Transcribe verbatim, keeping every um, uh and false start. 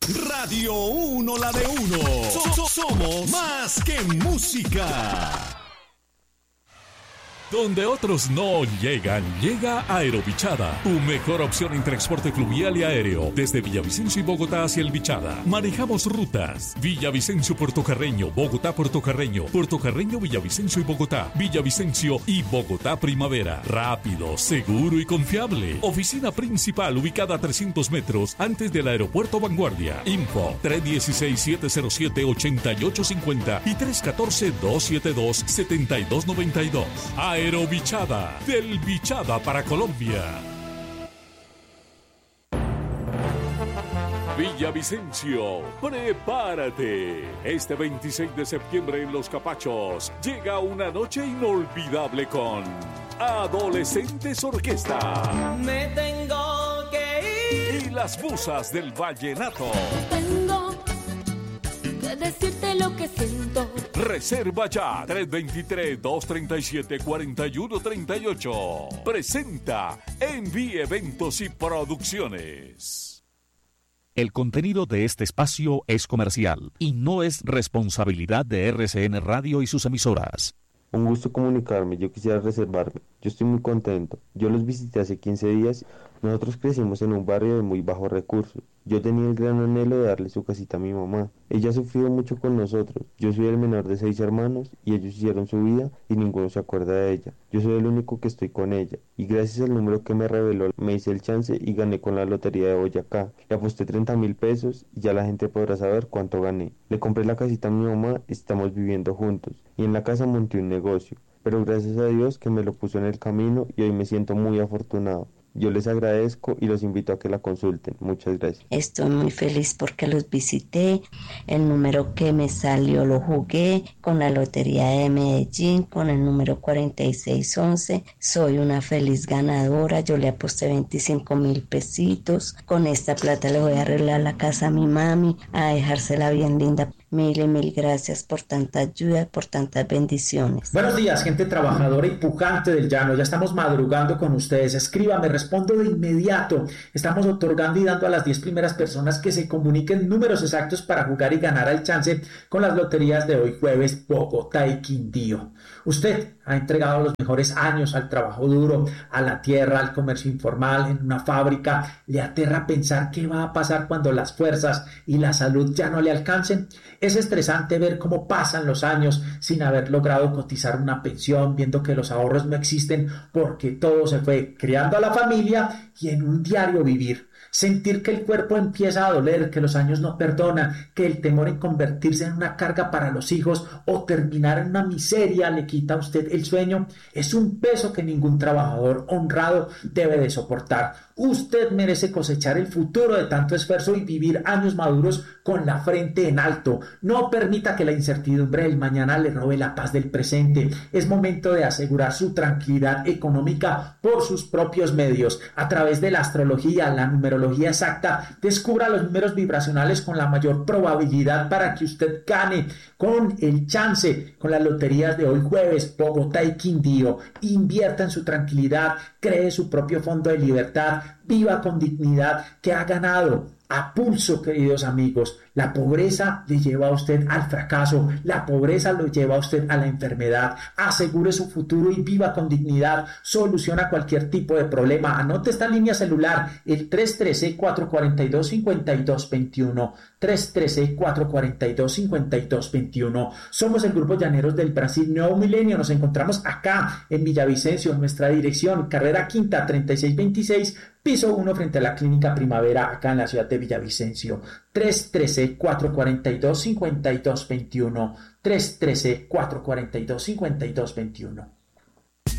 Radio Uno, la de uno. So- somos más que música. Donde otros no llegan, llega Aerobichada, tu mejor opción en transporte fluvial y aéreo. Desde Villavicencio y Bogotá hacia el Bichada. Manejamos rutas: Villavicencio, Puerto Carreño, Bogotá, Puerto Carreño, Puerto Carreño, Villavicencio y Bogotá, Villavicencio y Bogotá Primavera. Rápido, seguro y confiable. Oficina principal ubicada a trescientos metros antes del aeropuerto Vanguardia. Info tres uno seis, siete cero siete, ocho ocho cinco cero y tres uno cuatro, dos siete dos, siete dos nueve dos. Aerobichada, del Bichada para Colombia. Villavicencio, prepárate. Este veintiséis de septiembre en Los Capachos llega una noche inolvidable con Adolescentes Orquesta. Me tengo que ir. Y las musas del vallenato. Tengo que decirte lo que siento. Reserva ya tres dos tres, dos tres siete, cuatro uno tres ocho. Presenta Envie Eventos y Producciones. El contenido de este espacio es comercial y no es responsabilidad de R C N Radio y sus emisoras. Un gusto comunicarme, yo quisiera reservarme. Yo estoy muy contento. Yo los visité hace quince días. Nosotros crecimos en un barrio de muy bajos recursos. Yo tenía el gran anhelo de darle su casita a mi mamá. Ella ha sufrido mucho con nosotros. Yo soy el menor de seis hermanos y ellos hicieron su vida y ninguno se acuerda de ella. Yo soy el único que estoy con ella. Y gracias al número que me reveló, me hice el chance y gané con la lotería de Boyacá. Le aposté treinta mil pesos y ya la gente podrá saber cuánto gané. Le compré la casita a mi mamá, estamos viviendo juntos. Y en la casa monté un negocio. Pero gracias a Dios que me lo puso en el camino y hoy me siento muy afortunado. Yo les agradezco y los invito a que la consulten. Muchas gracias. Estoy muy feliz porque los visité. El número que me salió lo jugué con la Lotería de Medellín, con el número cuarenta y seis once. Soy una feliz ganadora. Yo le aposté veinticinco mil pesitos. Con esta plata le voy a arreglar la casa a mi mami, a dejársela bien linda. Mil y mil gracias por tanta ayuda, por tantas bendiciones. Buenos días, gente trabajadora y pujante del llano. Ya estamos madrugando con ustedes. Escríbame, respondo de inmediato. Estamos otorgando y dando a las diez primeras personas que se comuniquen números exactos para jugar y ganar al chance con las loterías de hoy jueves, Bogotá y Quindío. Usted ha entregado los mejores años al trabajo duro, a la tierra, al comercio informal, en una fábrica. ¿Le aterra pensar qué va a pasar cuando las fuerzas y la salud ya no le alcancen? Es estresante ver cómo pasan los años sin haber logrado cotizar una pensión, viendo que los ahorros no existen porque todo se fue criando a la familia y en un diario vivir. Sentir que el cuerpo empieza a doler, que los años no perdonan, que el temor en convertirse en una carga para los hijos o terminar en una miseria le quita a usted el sueño, es un peso que ningún trabajador honrado debe de soportar. Usted merece cosechar el futuro de tanto esfuerzo y vivir años maduros con la frente en alto. No permita que la incertidumbre del mañana le robe la paz del presente. Es momento de asegurar su tranquilidad económica por sus propios medios. A través de la astrología, la numerología exacta, descubra los números vibracionales con la mayor probabilidad para que usted gane con el chance, con las loterías de hoy jueves, Bogotá y Quindío. Invierta en su tranquilidad, cree su propio fondo de libertad, viva con dignidad que ha ganado a pulso, queridos amigos. La pobreza le lleva a usted al fracaso, la pobreza lo lleva a usted a la enfermedad. Asegure su futuro y viva con dignidad. Soluciona cualquier tipo de problema. Anote esta línea celular, el tres uno tres, cuatro cuatro dos, cinco dos dos uno. tres uno tres, cuatro cuatro dos, cinco dos dos uno. Somos el Grupo Llaneros del Brasil Nuevo Milenio. Nos encontramos acá en Villavicencio, en nuestra dirección, carrera quinta, treinta y seis veintiséis, piso uno, frente a la Clínica Primavera, acá en la ciudad de Villavicencio. tres uno tres, cuatro cuatro dos, cinco dos dos uno. tres uno tres, cuatro cuatro dos, cinco dos dos uno.